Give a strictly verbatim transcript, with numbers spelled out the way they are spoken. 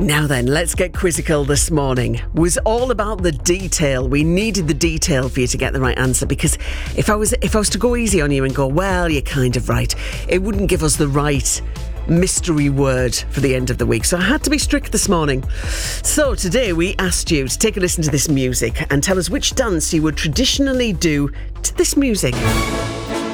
Now then, let's get quizzical this morning. It was all about the detail. We needed the detail for you to get the right answer, because if I was if I was to go easy on you and go, well, you're kind of right, it wouldn't give us the right mystery word for the end of the week. So I had to be strict this morning. So today we asked you to take a listen to this music and tell us which dance you would traditionally do to this music.